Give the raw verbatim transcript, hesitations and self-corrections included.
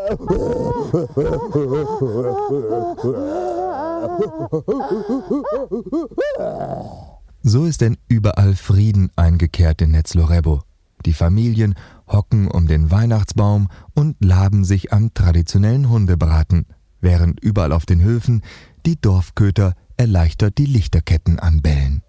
So ist denn überall Frieden eingekehrt in Netzlorébo. Die Familien hocken um den Weihnachtsbaum und laben sich am traditionellen Hundebraten, während überall auf den Höfen die Dorfköter erleichtert die Lichterketten anbellen.